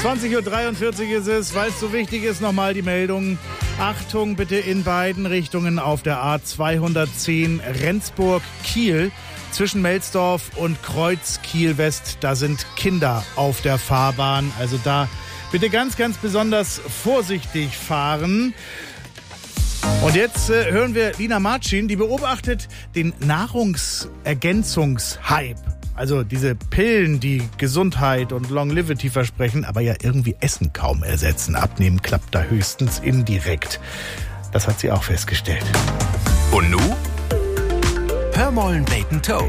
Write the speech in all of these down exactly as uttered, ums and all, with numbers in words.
zwanzig Uhr dreiundvierzig ist es, weil es so wichtig ist, nochmal die Meldung. Achtung bitte in beiden Richtungen auf der A zweihundertzehn Rendsburg-Kiel. Zwischen Melsdorf und Kreuz Kiel-West, da sind Kinder auf der Fahrbahn. Also da bitte ganz, ganz besonders vorsichtig fahren. Und jetzt äh, hören wir Lina Marcin, die beobachtet den Nahrungsergänzungshype. Also diese Pillen, die Gesundheit und Longevity versprechen, aber ja irgendwie Essen kaum ersetzen. Abnehmen klappt da höchstens indirekt. Das hat sie auch festgestellt. Und nu? Hörmollen Bacon Toe.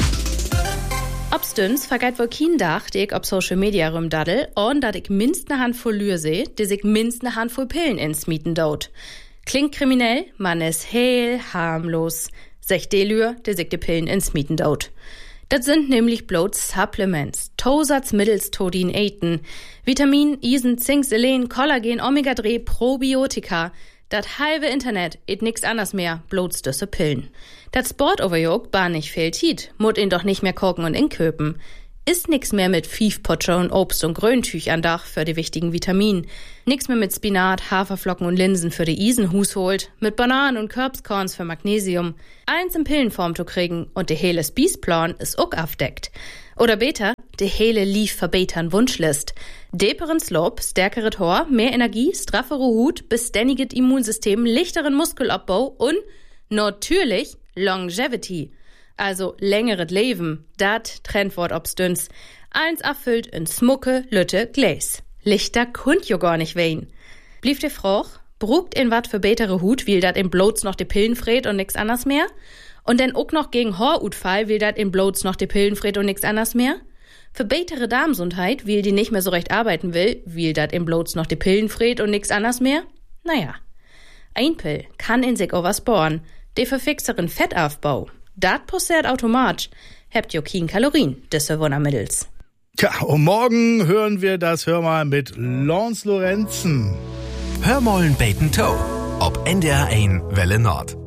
Obstens vergeht wohl kein Dach, die ich auf Social Media rumdaddel, und dat ich minst ne Handvoll Lür seh, die sich minst ne Handvoll Pillen ins Mieten dot. Klingt kriminell, man ist heil, harmlos. Sech de Lür, die sich die Pillen ins Mieten dot. Das sind nämlich bloß Supplements, Tosatz mittels Todin-Aten, Vitamin, Isen, Zink, Selen, Kollagen, Omega drei, Probiotika. Dat halbe Internet et nix anders mehr, bloß düsse Pillen. Dat Sportoverjog bar nicht viel Tiet, mut ihn doch nicht mehr kochen und inköpen. Ist nix mehr mit Fiefpotscher und Obst und Gröntüch an Dach für die wichtigen Vitaminen. Nix mehr mit Spinat, Haferflocken und Linsen für die Isenhus holt. Mit Bananen und Körbskorns für Magnesium. Eins in Pillenform zu kriegen und de hele Spießplan ist ook aufdeckt. Oder beter, de hele lief verbetern Wunschlist. Deperen Slope, stärkere Tor, mehr Energie, straffere Hut, beständiget Immunsystem, lichteren Muskelabbau und natürlich Longevity. Also längeres Leben, dat Trendwort obstüns. Eins erfüllt in Smucke, Lütte, Gläs. Lichter kund jo gar nicht wehen. Blieb de Froch, brugt in wat für betere Hut, will dat in bloß noch de Pillen fred und nix anders mehr? Und denn ook noch gegen Horutfall will dat in bloß noch de Pillen fred und nix anders mehr? Für betere Darmsundheit, will die nicht mehr so recht arbeiten will, will dat in bloß noch de Pillen fred und nix anders mehr? Naja. Ein Pill kann in sich was bohren, de verfixeren Fettaufbau. Dat passiert automatisch. Habt jo kein Kalorien, desse Wundermittels. Tja, und morgen hören wir das Hör mal mit Lance Lorenzen. Hörmollen Bacon Toe. Ob N D R eins Welle Nord.